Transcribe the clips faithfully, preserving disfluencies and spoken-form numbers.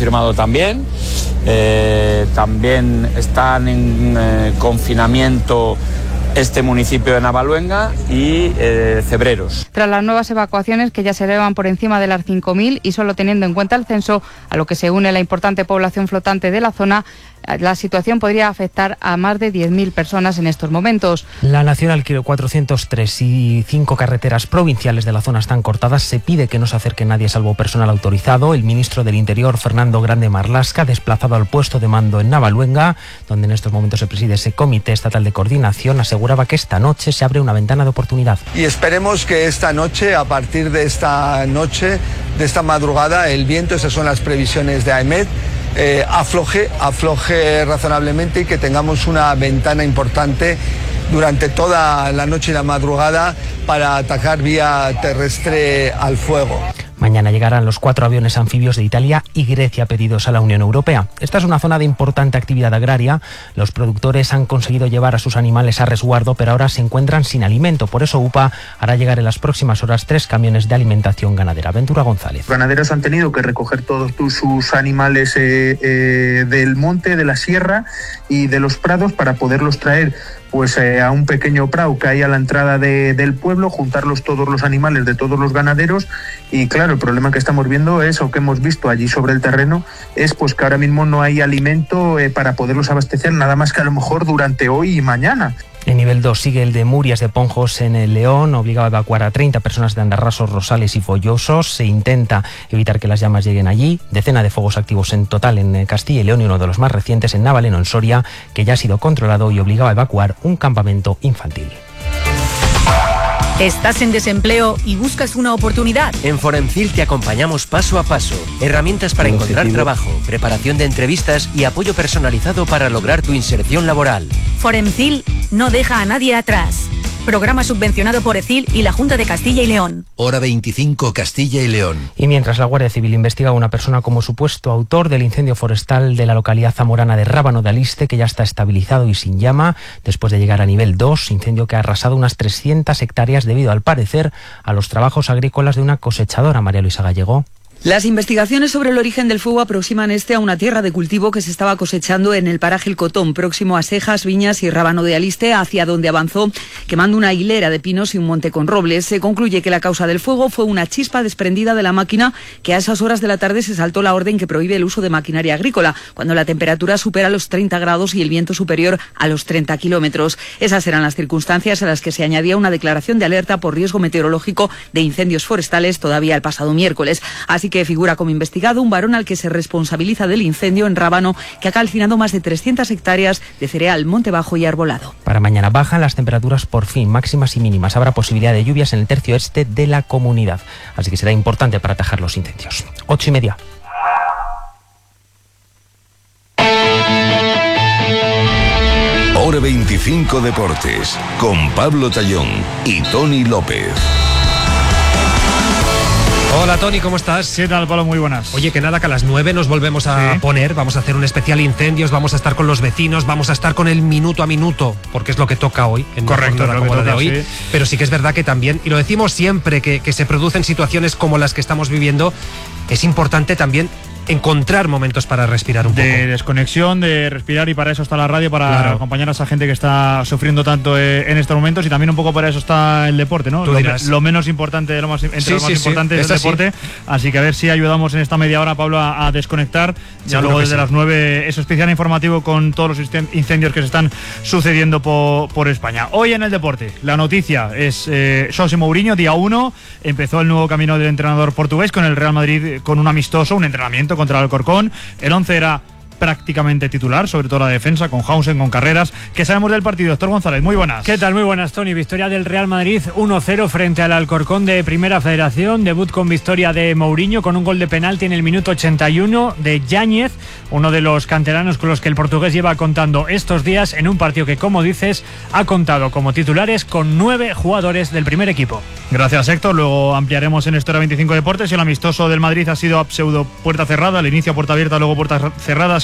confirmado también. Eh, también están en eh, confinamiento este municipio de Navaluenga y eh, Cebreros. Tras las nuevas evacuaciones que ya se elevan por encima de las cinco mil y solo teniendo en cuenta el censo, a lo que se une la importante población flotante de la zona, la situación podría afectar a más de diez mil personas en estos momentos. La Nacional Kilo cuatrocientos tres y cinco carreteras provinciales de la zona están cortadas. Se pide que no se acerque nadie salvo personal autorizado. El ministro del Interior, Fernando Grande Marlaska, desplazado al puesto de mando en Navaluenga, donde en estos momentos se preside ese comité estatal de coordinación, aseguraba que esta noche se abre una ventana de oportunidad. Y esperemos que esta noche, a partir de esta noche, de esta madrugada, el viento, esas son las previsiones de AEMET, Eh, afloje, afloje razonablemente y que tengamos una ventana importante durante toda la noche y la madrugada para atacar vía terrestre al fuego. Mañana llegarán los cuatro aviones anfibios de Italia y Grecia pedidos a la Unión Europea. Esta es una zona de importante actividad agraria. Los productores han conseguido llevar a sus animales a resguardo, pero ahora se encuentran sin alimento. Por eso UPA hará llegar en las próximas horas tres camiones de alimentación ganadera. Ventura González. Los ganaderos han tenido que recoger todos sus animales eh, eh, del monte, de la sierra y de los prados para poderlos traer pues eh, a un pequeño prado que hay a la entrada de, del pueblo, juntarlos todos los animales de todos los ganaderos. Y claro, el problema que estamos viendo es, o que hemos visto allí sobre el terreno, es pues que ahora mismo no hay alimento eh, para poderlos abastecer, nada más que a lo mejor durante hoy y mañana. En nivel dos sigue el de Murias de Ponjos en el León, obligado a evacuar a treinta personas de Andarrasos, Rosales y Follosos. Se intenta evitar que las llamas lleguen allí. Decena de fuegos activos en total en Castilla y León y uno de los más recientes en Navaleno, en Soria, que ya ha sido controlado y obligado a evacuar un campamento infantil. ¿Estás en desempleo y buscas una oportunidad? En Foremcil te acompañamos paso a paso. Herramientas para encontrar trabajo, preparación de entrevistas y apoyo personalizado para lograr tu inserción laboral. Foremcil no deja a nadie atrás. Programa subvencionado por E C I L y la Junta de Castilla y León. Hora veinticinco, Castilla y León. Y mientras la Guardia Civil investiga a una persona como supuesto autor del incendio forestal de la localidad zamorana de Rábano de Aliste, que ya está estabilizado y sin llama, después de llegar a nivel dos, incendio que ha arrasado unas trescientas hectáreas debido, al parecer, a los trabajos agrícolas de una cosechadora. María Luisa Gallego. Las investigaciones sobre el origen del fuego aproximan este a una tierra de cultivo que se estaba cosechando en el paraje El Cotón, próximo a Sejas, Viñas y Rábano de Aliste, hacia donde avanzó quemando una hilera de pinos y un monte con robles. Se concluye que la causa del fuego fue una chispa desprendida de la máquina, que a esas horas de la tarde se saltó la orden que prohíbe el uso de maquinaria agrícola, cuando la temperatura supera los treinta grados y el viento superior a los treinta kilómetros. Esas eran las circunstancias a las que se añadía una declaración de alerta por riesgo meteorológico de incendios forestales todavía el pasado miércoles. Así que figura como investigado un varón al que se responsabiliza del incendio en Rábano, que ha calcinado más de trescientas hectáreas de cereal, monte bajo y arbolado. Para mañana bajan las temperaturas por fin, máximas y mínimas. Habrá posibilidad de lluvias en el tercio este de la comunidad, así que será importante para atajar los incendios. Ocho y media. Hora veinticinco Deportes, con Pablo Tallón y Tony López. Hola Tony, ¿cómo estás? ¿Qué tal, Pablo? Muy buenas. Oye, que nada, que a las nueve nos volvemos a sí. poner, vamos a hacer un especial incendios, vamos a estar con los vecinos, vamos a estar con el minuto a minuto, porque es lo que toca hoy, en Correcto, la lo que toca, de hoy. Sí. Pero sí que es verdad que también, y lo decimos siempre, que, que se producen situaciones como las que estamos viviendo, es importante también encontrar momentos para respirar un de poco. De desconexión, de respirar, y para eso está la radio, para claro. acompañar a esa gente que está sufriendo tanto eh, en estos momentos, y también un poco para eso está el deporte, ¿no? Lo, lo menos importante, lo más, entre sí, lo más sí, importante sí. es el es deporte, así. así que a ver si ayudamos en esta media hora, Pablo, a, a desconectar. Ya Seguro luego desde sí. las nueve, eso especial informativo con todos los incendios que se están sucediendo por, por España. Hoy en el deporte, la noticia es eh, José Mourinho, día uno, empezó el nuevo camino del entrenador portugués con el Real Madrid, con un amistoso, un entrenamiento contra el Alcorcón. El once era prácticamente titular, sobre todo la defensa, con Hausen, con Carreras. ¿Qué sabemos del partido? Héctor González, muy buenas. ¿Qué tal? Muy buenas, Tony. Victoria del Real Madrid uno cero frente al Alcorcón de Primera Federación. Debut con victoria de Mourinho, con un gol de penalti en el minuto ochenta y uno de Yáñez, uno de los canteranos con los que el portugués lleva contando estos días, en un partido que, como dices, ha contado como titulares con nueve jugadores del primer equipo. Gracias, Héctor. Luego ampliaremos en Hora veinticinco Deportes. Y el amistoso del Madrid ha sido a pseudo puerta cerrada, al inicio puerta abierta, luego puerta cerrada. Ha sido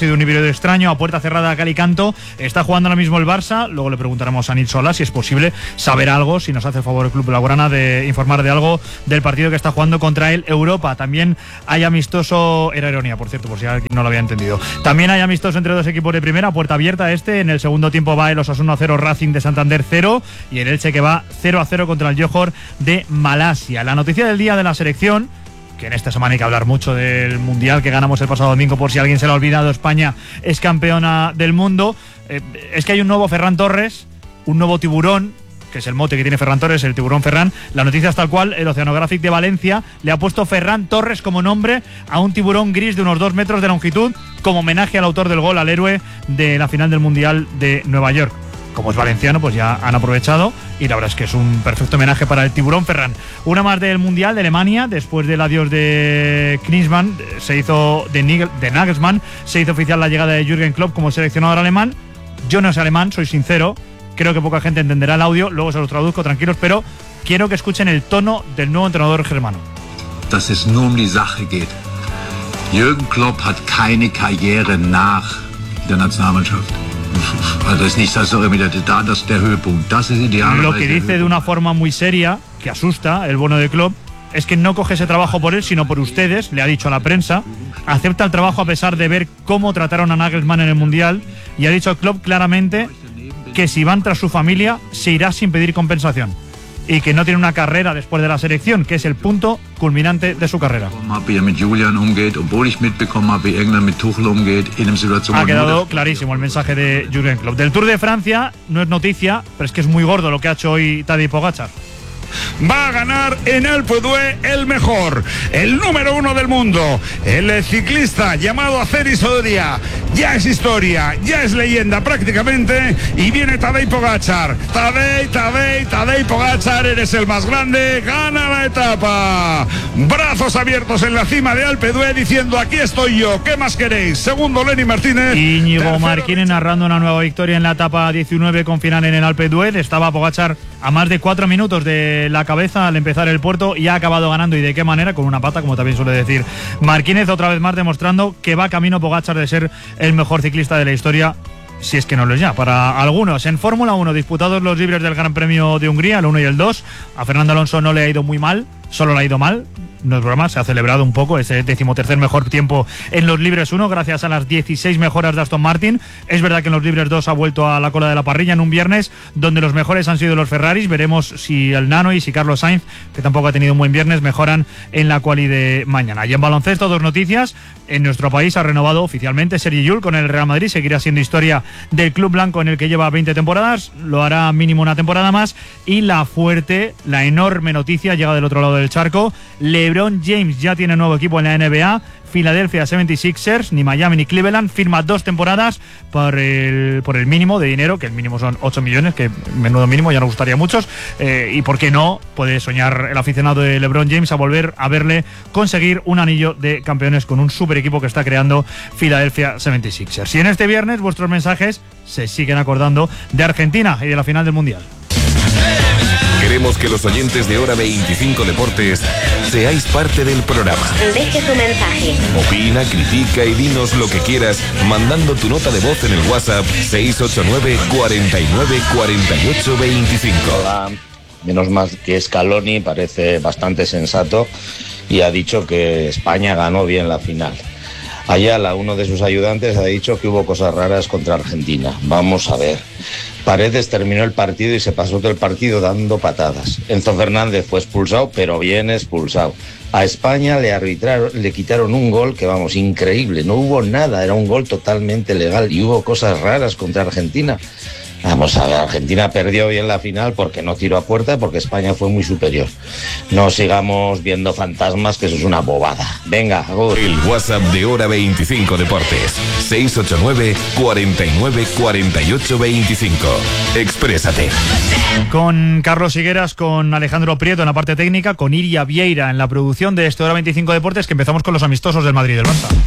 sido un híbrido extraño, a puerta cerrada a cal y canto. Está jugando ahora mismo el Barça, luego le preguntaremos a Nil Sola si es posible saber algo, si nos hace favor el Club Blaugrana de informar de algo del partido que está jugando contra el Europa. También hay amistoso, era ironía por cierto, por si alguien no lo había entendido. También hay amistoso entre dos equipos de primera, puerta abierta este. En el segundo tiempo va el Osasuna cero, Racing de Santander cero, y el Elche que va cero a cero contra el Johor de Malasia. La noticia del día de la selección, que en esta semana hay que hablar mucho del Mundial que ganamos el pasado domingo, por si alguien se lo ha olvidado, España es campeona del mundo, eh, es que hay un nuevo Ferran Torres, un nuevo tiburón, que es el mote que tiene Ferran Torres, el tiburón Ferran. La noticia es tal cual, el Oceanographic de Valencia le ha puesto Ferran Torres como nombre a un tiburón gris de unos dos metros de longitud, como homenaje al autor del gol, al héroe de la final del Mundial de Nueva York. Como es valenciano, pues ya han aprovechado, y la verdad es que es un perfecto homenaje para el tiburón Ferran. Una más del Mundial de Alemania, después del adiós de Klinsmann, se hizo de, Nigel, de Nagelsmann, se hizo oficial la llegada de Jürgen Klopp como seleccionador alemán. Yo no sé alemán, soy sincero, creo que poca gente entenderá el audio, luego se los traduzco, tranquilos, pero quiero que escuchen el tono del nuevo entrenador germano. Dass es nur um die Sache geht. Jürgen Klopp hat keine Karriere nach der Nationalmannschaft. Also ist nicht das da, das ist der Höhepunkt. Das ist ideal. Lo que dice de una forma muy seria, que asusta, el bueno de Klopp, es que no coge ese trabajo por él, sino por ustedes, le ha dicho a la prensa. Acepta el trabajo a pesar de ver cómo trataron a Nagelsmann en el Mundial, y ha dicho Klopp claramente que si van tras su familia se irá sin pedir compensación, y que no tiene una carrera después de la selección, que es el punto culminante de su carrera. Ha quedado clarísimo el mensaje de Jürgen Klopp. Del Tour de Francia no es noticia, pero es que es muy gordo lo que ha hecho hoy Tadej Pogačar. Va a ganar en Alpe d'Huez el mejor, el número uno del mundo, el ciclista llamado Azeri Soria. Ya es historia, ya es leyenda prácticamente, y viene Tadej Pogačar. Tadej, Tadej, Tadej Pogačar, eres el más grande, gana la etapa. Brazos abiertos en la cima de Alpe d'Huez diciendo: aquí estoy yo, ¿qué más queréis? Segundo Lenny Martínez. Íñigo Martínez narrando una nueva victoria en la etapa diecinueve con final en el Alpe d'Huez. Estaba Pogačar a más de cuatro minutos de la cabeza al empezar el puerto y ha acabado ganando, y de qué manera, con una pata, como también suele decir Martínez, otra vez más demostrando que va camino Pogačar de ser el mejor ciclista de la historia, si es que no lo es ya para algunos. En Fórmula uno, disputados los libres del Gran Premio de Hungría, el uno y el dos, a Fernando Alonso no le ha ido muy mal, solo le ha ido mal. No es broma, se ha celebrado un poco ese decimotercer mejor tiempo en los libres uno, gracias a las dieciséis mejoras de Aston Martin. Es verdad que en los libres dos ha vuelto a la cola de la parrilla en un viernes donde los mejores han sido los Ferraris. Veremos si el Nano y si Carlos Sainz, que tampoco ha tenido un buen viernes, mejoran en la quali de mañana. Y en baloncesto, dos noticias. En nuestro país ha renovado oficialmente Sergi Llull con el Real Madrid. Seguirá siendo historia del club blanco en el que lleva veinte temporadas. Lo hará mínimo una temporada más. Y la fuerte, la enorme noticia llega del otro lado del charco. LeBron James ya tiene nuevo equipo en la N B A. Philadelphia setenta y seis ers, ni Miami ni Cleveland, firma dos temporadas por el, por el mínimo de dinero, que el mínimo son ocho millones, que menudo mínimo, ya nos gustaría a muchos, eh, y por qué no puede soñar el aficionado de LeBron James a volver a verle conseguir un anillo de campeones con un super equipo que está creando Philadelphia setenta y seis ers. Y en este viernes vuestros mensajes se siguen acordando de Argentina y de la final del Mundial. Queremos que los oyentes de Hora veinticinco Deportes seáis parte del programa. Deje tu mensaje. Opina, critica y dinos lo que quieras mandando tu nota de voz en el WhatsApp seis ocho nueve, cuarenta y nueve, cuarenta y ocho, veinticinco. Hola. Menos mal que Scaloni parece bastante sensato y ha dicho que España ganó bien la final. Ayala, uno de sus ayudantes, ha dicho que hubo cosas raras contra Argentina. Vamos a ver. Paredes terminó el partido y se pasó todo el partido dando patadas. Enzo Fernández fue expulsado, pero bien expulsado. A España le arbitraron, le quitaron un gol que, vamos, increíble. No hubo nada, era un gol totalmente legal y hubo cosas raras contra Argentina. Vamos a ver, Argentina perdió bien la final porque no tiró a puerta, porque España fue muy superior. No sigamos viendo fantasmas, que eso es una bobada. Venga, agur. El WhatsApp de Hora veinticinco Deportes, seis ocho nueve, cuarenta y nueve, cuarenta y ocho, veinticinco. Exprésate. Con Carlos Higueras, con Alejandro Prieto en la parte técnica, con Iria Vieira en la producción de este Hora veinticinco Deportes, que empezamos con los amistosos del Madrid y del Barça.